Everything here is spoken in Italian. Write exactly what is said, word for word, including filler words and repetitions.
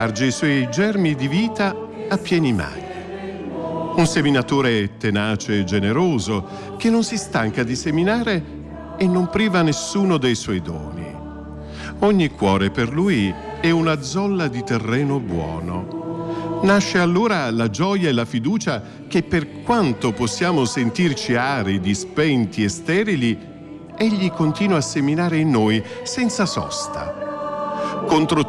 sparge i suoi germi di vita a pieni mani. Un seminatore tenace e generoso che non si stanca di seminare e non priva nessuno dei suoi doni. Ogni cuore per lui è una zolla di terreno buono. Nasce allora la gioia e la fiducia che, per quanto possiamo sentirci aridi, spenti e sterili, egli continua a seminare in noi senza sosta. Contro